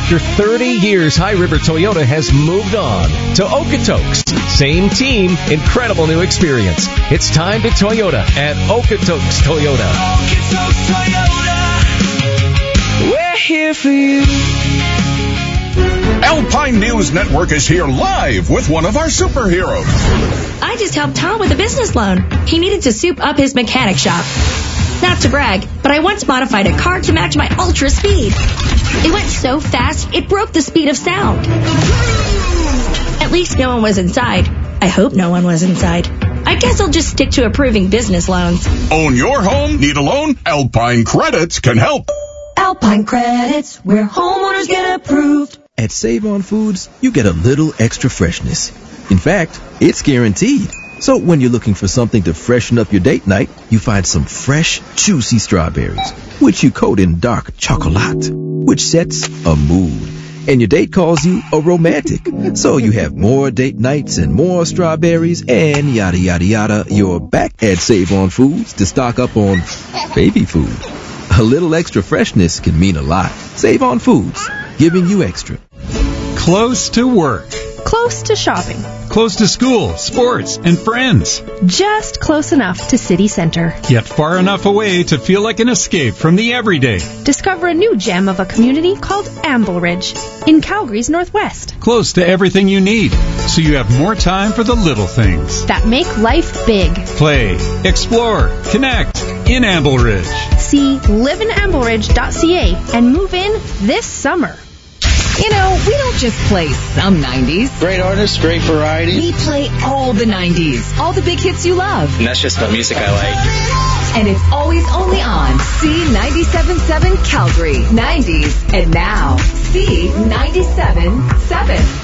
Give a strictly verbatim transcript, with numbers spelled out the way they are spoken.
After thirty years, High River Toyota has moved on to Okotoks. Same team, incredible new experience. It's time to Toyota at Okotoks Toyota. Okotoks Toyota. We're here for you. Alpine News Network is here live with one of our superheroes. I just helped Tom with a business loan. He needed to soup up his mechanic shop. Not to brag, but I once modified a car to match my ultra speed. It went so fast, it broke the speed of sound. At least no one was inside. I hope no one was inside. I guess I'll just stick to approving business loans. Own your home? Need a loan? Alpine Credits can help. Alpine Credits, where homeowners get approved. At Save On Foods, you get a little extra freshness. In fact, it's guaranteed. So when you're looking for something to freshen up your date night, you find some fresh, juicy strawberries, which you coat in dark chocolate, which sets a mood. And your date calls you a romantic. So you have more date nights and more strawberries and yada, yada, yada. You're back at Save On Foods to stock up on baby food. A little extra freshness can mean a lot. Save On Foods, giving you extra. Close to work. Close to shopping. Close to school, sports, and friends. Just close enough to city center. Yet far enough away to feel like an escape from the everyday. Discover a new gem of a community called Amble Ridge in Calgary's northwest. Close to everything you need, so you have more time for the little things that make life big. Play, explore, connect in Amble Ridge. See live in amble ridge dot c a and move in this summer. You know, we don't just play some nineties. Great artists, great variety. We play all the nineties, all the big hits you love. And that's just the music I like. And it's always only on C ninety-seven point seven Calgary. nineties. And now, C ninety-seven point seven.